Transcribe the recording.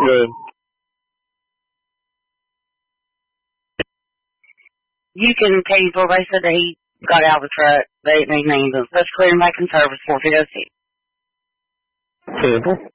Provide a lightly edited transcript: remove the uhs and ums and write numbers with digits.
Good. You can cancel. They said that he got out of the truck. They named him. Let's clear him back in service 4506. Cancel.